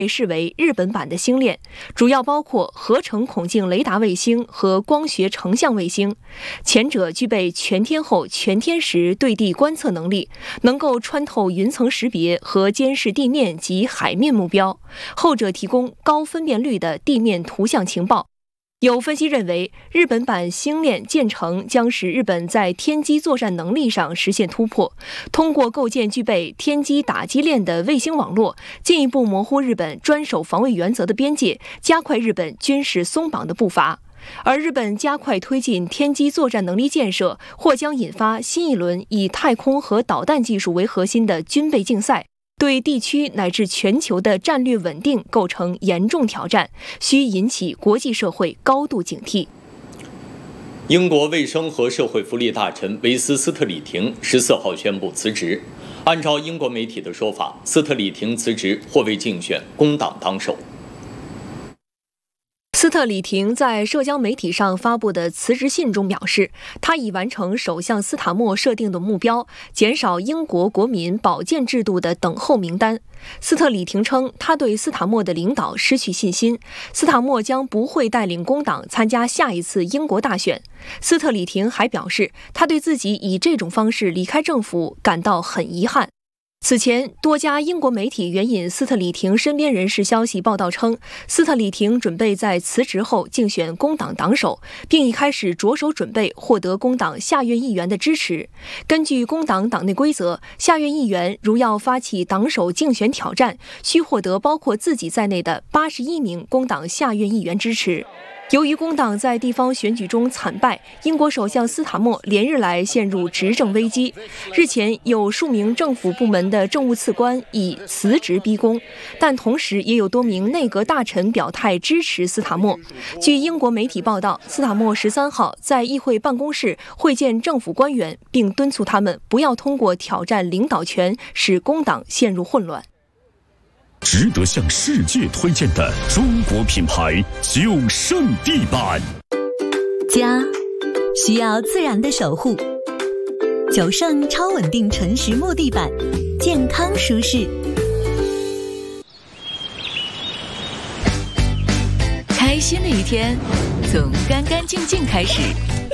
被视为日本版的星链，主要包括合成孔径雷达卫星和光学成像卫星。前者具备全天候、全天时对地观测能力，能够穿透云层识别和监视地面及海面目标；后者提供高分辨率的地面图像情报。有分析认为，日本版星链建成将使日本在天基作战能力上实现突破，通过构建具备天基打击链的卫星网络，进一步模糊日本专守防卫原则的边界，加快日本军事松绑的步伐。而日本加快推进天基作战能力建设，或将引发新一轮以太空和导弹技术为核心的军备竞赛，对地区乃至全球的战略稳定构成严重挑战，需引起国际社会高度警惕。 英国卫生和社会福利大臣维斯斯特里廷14号宣布辞职。按照英国媒体的说法，斯特里廷辞职或为竞选工党党首。 斯特里廷在社交媒体上发布的辞职信中表示，他已完成首相斯塔默设定的目标，减少英国国民保健制度的等候名单。斯特里廷称，他对斯塔默的领导失去信心，斯塔默将不会带领工党参加下一次英国大选。斯特里廷还表示，他对自己以这种方式离开政府感到很遗憾。此前，多家英国媒体援引斯特里廷身边人士消息报道称，斯特里廷准备在辞职后竞选工党党首，并已开始着手准备获得工党下院议员的支持。根据工党党内规则，下院议员如要发起党首竞选挑战，需获得包括自己在内的81名工党下院议员支持。由于工党在地方选举中惨败，英国首相斯塔默连日来陷入执政危机。日前，有数名政府部门的政务次官以辞职逼宫，但同时也有多名内阁大臣表态支持斯塔默。据英国媒体报道，斯塔默13号在议会办公室会见政府官员，并敦促他们不要通过挑战领导权使工党陷入混乱。 值得向世界推荐的中国品牌9胜地板。 家需要自然的守护，9胜超稳定纯实木地板，健康舒适。 开心的一天从干干净净开始，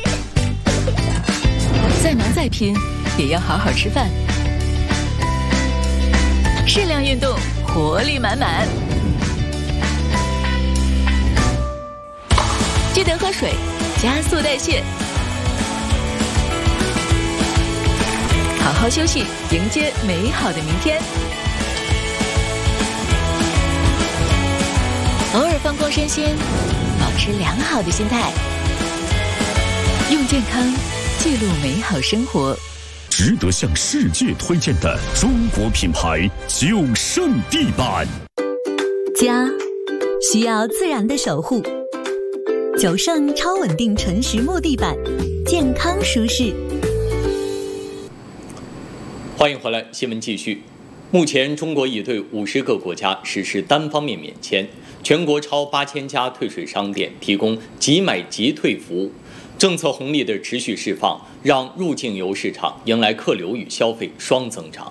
再忙再拼也要好好吃饭，适量运动，活力满满。记得喝水，加速代谢。好好休息，迎接美好的明天。偶尔放空身心，保持良好的心态，用健康记录美好生活。 值得向世界推荐的中国品牌9胜地板。 家需要自然的守护，9胜超稳定纯实木地板，健康舒适。 欢迎回来，新闻继续。目前，中国已对50个国家实施单方面免签，全国超8000家退税商店提供即买即退服务。政策红利的持续释放，让入境游市场迎来客流与消费双增长。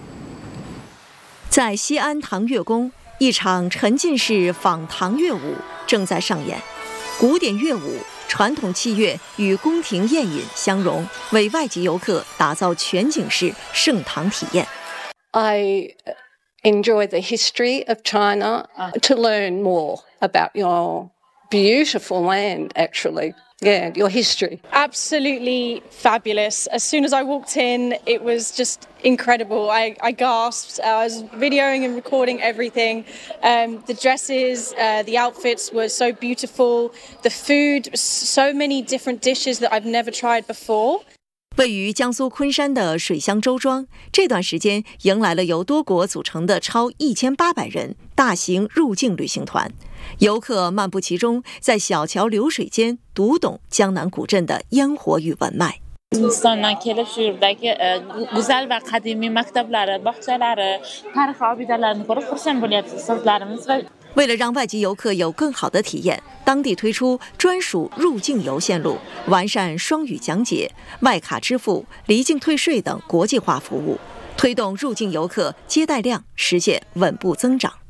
在西安唐乐宫，一场沉浸式仿唐乐舞正在上演。古典乐舞、传统器乐与宫廷宴饮相融，为外籍游客打造全景式盛唐体验。 I enjoy the history of China, to learn more about your beautiful land, actually. Yeah, your history. Absolutely fabulous. As soon as I walked in, it was just incredible. I gasped. I was videoing and recording everything. The dresses, the outfits were so beautiful. The food, so many different dishes that I've never tried before. 位于江苏昆山的水乡周庄，这段时间迎来了由多国组成的超1800人大型入境旅行团。游客漫步其中，在小桥流水间读懂江南古镇的烟火与文脉。为了让外籍游客有更好的体验，当地推出专属入境游线路，完善双语讲解、外卡支付、离境退税等国际化服务，推动入境游客接待量实现稳步增长。